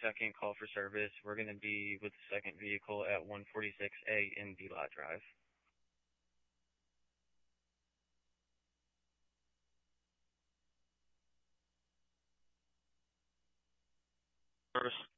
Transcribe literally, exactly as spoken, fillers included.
second call for service. We're going to be with the second vehicle at one forty-six A in D Lot Drive. Service.